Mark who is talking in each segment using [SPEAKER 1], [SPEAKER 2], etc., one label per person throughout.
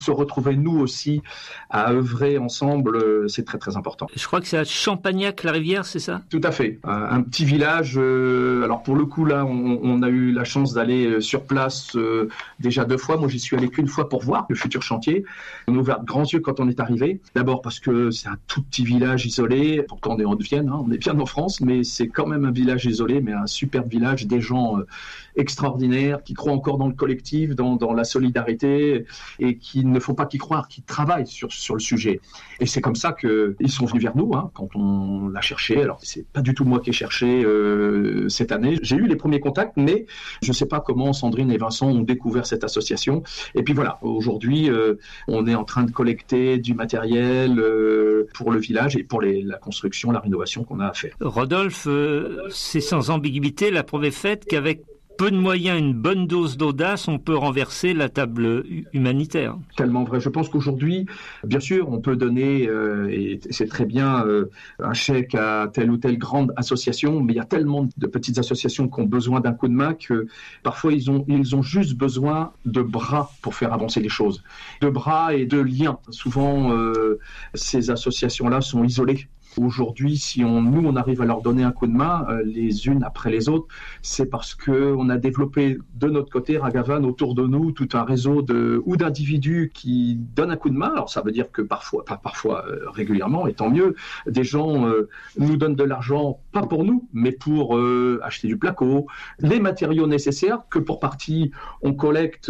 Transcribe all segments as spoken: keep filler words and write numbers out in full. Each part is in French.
[SPEAKER 1] Se retrouver nous aussi à œuvrer ensemble, c'est très très important.
[SPEAKER 2] Je crois que c'est à Champagnac-la-Rivière, c'est ça ?
[SPEAKER 1] Tout à fait. Un, un petit village. Euh, alors pour le coup là, on, on a eu la chance d'aller sur place euh, déjà deux fois. Moi, j'y suis allé qu'une fois pour voir le futur chantier. On a ouvert de grands yeux quand on est arrivé. D'abord parce que c'est un tout petit village isolé. Pourtant on est en Haute-Vienne, hein, on est bien en France, mais c'est quand même un village isolé, mais un superbe village, des gens euh, extraordinaires qui croient encore dans le collectif, dans, dans la solidarité et qui ne faut pas qu'y croire, qui travaillent sur, sur le sujet. Et c'est comme ça qu'ils sont venus vers nous, hein, quand on l'a cherché. Alors, c'est pas du tout moi qui ai cherché euh, cette année. J'ai eu les premiers contacts, mais je sais pas comment Sandrine et Vincent ont découvert cette association. Et puis voilà, aujourd'hui, euh, on est en train de collecter du matériel euh, pour le village et pour les, la construction, la rénovation qu'on a à faire.
[SPEAKER 2] Rodolphe, euh, c'est sans ambiguïté la preuve est faite qu'avec peu de moyens, une bonne dose d'audace, on peut renverser la table humanitaire.
[SPEAKER 1] Tellement vrai. Je pense qu'aujourd'hui, bien sûr, on peut donner, euh, et c'est très bien, euh, un chèque à telle ou telle grande association, mais il y a tellement de petites associations qui ont besoin d'un coup de main que parfois ils ont, ils ont juste besoin de bras pour faire avancer les choses. De bras et de liens. Souvent, euh, ces associations-là sont isolées. Aujourd'hui, si on, nous, on arrive à leur donner un coup de main, euh, les unes après les autres, c'est parce que on a développé de notre côté, Ragavan, autour de nous, tout un réseau de, ou d'individus qui donnent un coup de main. Alors, ça veut dire que parfois, pas parfois, euh, régulièrement, et tant mieux, des gens euh, nous donnent de l'argent, pas pour nous, mais pour euh, acheter du placo, les matériaux nécessaires que pour partie, on collecte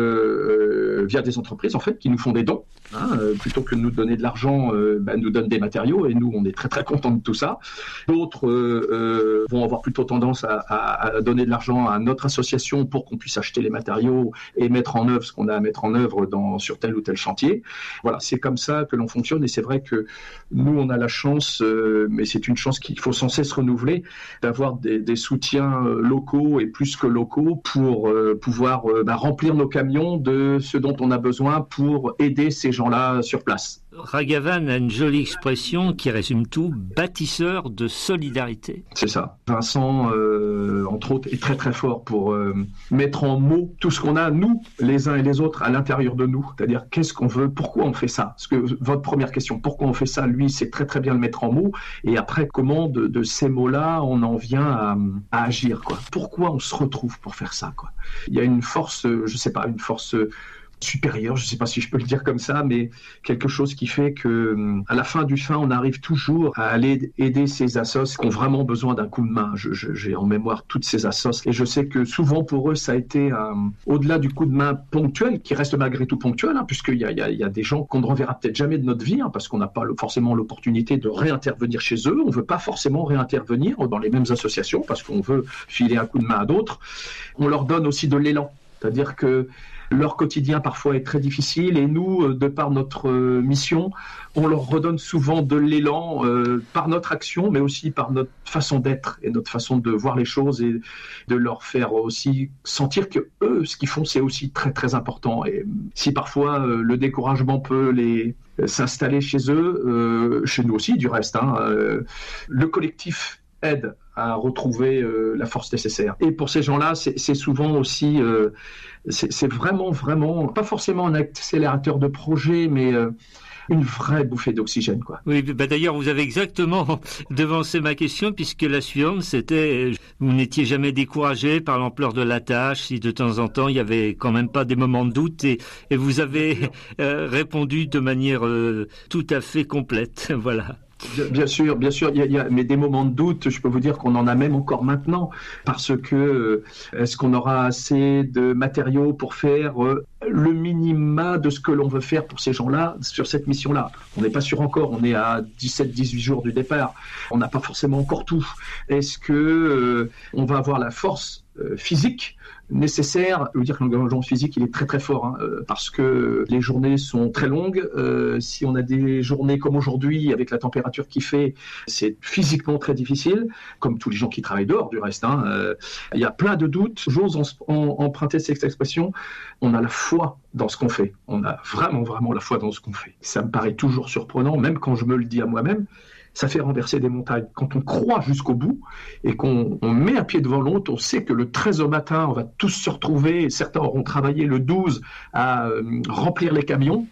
[SPEAKER 1] euh, euh, via des entreprises, en fait, qui nous font des dons. Hein, euh, plutôt que de nous donner de l'argent, euh, ben, nous donnent des matériaux et nous, on est très très contents de tout ça. D'autres euh, euh, vont avoir plutôt tendance à, à, à donner de l'argent à notre association pour qu'on puisse acheter les matériaux et mettre en œuvre ce qu'on a à mettre en œuvre dans, sur tel ou tel chantier. Voilà, c'est comme ça que l'on fonctionne et c'est vrai que nous, on a la chance, euh, mais c'est une chance qu'il faut sans cesse renouveler, d'avoir des, des soutiens locaux et plus que locaux pour euh, pouvoir euh, bah, remplir nos camions de ce dont on a besoin pour aider ces gens-là sur place.
[SPEAKER 2] Ragavan a une jolie expression qui résume tout, bâtisseur de solidarité.
[SPEAKER 1] C'est ça. Vincent, euh, entre autres, est très très fort pour euh, mettre en mots tout ce qu'on a, nous, les uns et les autres, à l'intérieur de nous. C'est-à-dire, qu'est-ce qu'on veut, pourquoi on fait ça ? Parce que votre première question, pourquoi on fait ça ? Lui, c'est très très bien le mettre en mots. Et après, comment de, de ces mots-là, on en vient à, à agir, quoi. Pourquoi on se retrouve pour faire ça, quoi. Il y a une force, je sais pas, une force supérieur, je ne sais pas si je peux le dire comme ça, mais quelque chose qui fait que, à la fin du fin, on arrive toujours à aller aider ces assos qui ont vraiment besoin d'un coup de main. Je, je, j'ai en mémoire toutes ces assos et je sais que souvent pour eux, ça a été euh, au-delà du coup de main ponctuel, qui reste malgré tout ponctuel, hein, puisqu'il y a, il y, a, il y a des gens qu'on ne reverra peut-être jamais de notre vie, hein, parce qu'on n'a pas le, forcément l'opportunité de réintervenir chez eux. On ne veut pas forcément réintervenir dans les mêmes associations parce qu'on veut filer un coup de main à d'autres. On leur donne aussi de l'élan, c'est-à-dire que leur quotidien parfois est très difficile et nous, de par notre mission, on leur redonne souvent de l'élan euh, par notre action, mais aussi par notre façon d'être et notre façon de voir les choses et de leur faire aussi sentir que eux, ce qu'ils font, c'est aussi très très important. Et si parfois euh, le découragement peut les s'installer chez eux, euh, chez nous aussi du reste, hein, euh, le collectif aide à retrouver euh, la force nécessaire. Et pour ces gens-là, c'est, c'est souvent aussi, euh, c'est, c'est vraiment, vraiment, pas forcément un accélérateur de projet, mais euh, une vraie bouffée d'oxygène, quoi.
[SPEAKER 2] Oui, bah d'ailleurs, vous avez exactement devancé ma question, puisque la suivante, c'était, vous n'étiez jamais découragé par l'ampleur de la tâche, si de temps en temps, il y avait quand même pas des moments de doute, et, et vous avez euh, répondu de manière euh, tout à fait complète, voilà.
[SPEAKER 1] Bien sûr, bien sûr, il y a, il y a, mais des moments de doute, je peux vous dire qu'on en a même encore maintenant, parce que euh, est-ce qu'on aura assez de matériaux pour faire euh, le minima de ce que l'on veut faire pour ces gens-là sur cette mission-là ? On n'est pas sûr encore, on est à dix-sept à dix-huit jours du départ, on n'a pas forcément encore tout. Est-ce que euh, on va avoir la force euh, physique nécessaire? Je veux dire que l'engagement physique, il est très très fort, hein, parce que les journées sont très longues. Euh, si on a des journées comme aujourd'hui, avec la température qu'il fait, c'est physiquement très difficile, comme tous les gens qui travaillent dehors du reste. Hein. Euh, il y a plein de doutes. J'ose en, en, emprunter cette expression. On a la foi dans ce qu'on fait. On a vraiment, vraiment la foi dans ce qu'on fait. Ça me paraît toujours surprenant, même quand je me le dis à moi-même. ça fait renverser des montagnes. Quand on croit jusqu'au bout et qu'on on met un pied devant l'autre, on sait que le treize au matin, on va tous se retrouver, certains auront travaillé le douze à euh, remplir les camions,